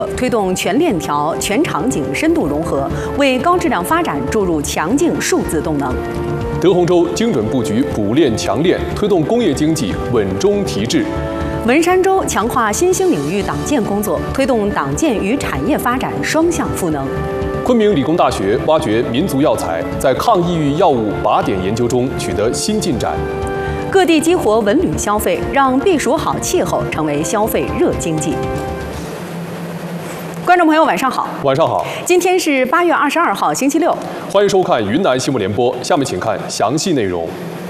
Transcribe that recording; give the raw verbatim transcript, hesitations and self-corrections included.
推动全链条、全场景深度融合，为高质量发展注入强劲数字动能。 德宏州精准布局补链强链，推动工业经济稳中提质。 文山州强化新兴领域党建工作，推动党建与产业发展双向赋能。 昆明理工大学挖掘民族药材，在抗抑郁药物靶点研究中取得新进展。 各地激活文旅消费，让避暑好气候成为消费热经济。观众朋友，晚上好。 晚上好。 今天是八月二十二号，星期六。 欢迎收看云南新闻联播。下面请看详细内容。